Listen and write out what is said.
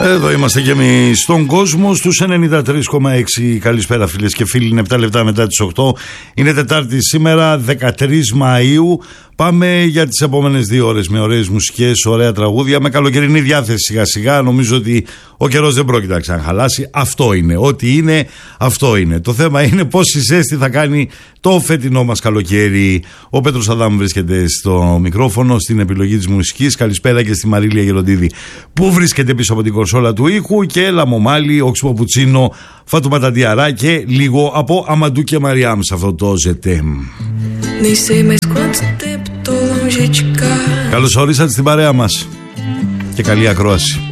Εδώ είμαστε και εμείς στον κόσμο στους 93,6. Καλησπέρα φίλες και φίλοι, είναι 7 λεπτά μετά τις 8. Είναι Τετάρτη σήμερα, 13 Μαΐου. Πάμε για τις επόμενες 2 ώρες με ωραίες μουσικές, ωραία τραγούδια, με καλοκαιρινή διάθεση σιγά σιγά. Νομίζω ότι ο καιρός δεν πρόκειται να ξαναχαλάσει. Αυτό είναι, ό,τι είναι, αυτό είναι. Το θέμα είναι πόση ζέστη θα κάνει το φετινό μας καλοκαίρι. Ο Πέτρος Αδάμου βρίσκεται στο μικρόφωνο, στην επιλογή της μουσικής. Καλησπέρα και στη Μαρίλια Γεροντίδη που βρίσκεται πίσω από την κονσόλα του ήχου. Και έλα Μομάλι, Οξυπο Πουτσίνο, Φατουματά Διαρά και λίγο από Αμαντού και Μαριάμ σε αυτό το ZM. Καλώς ορίσατε στην παρέα μας και καλή ακρόαση.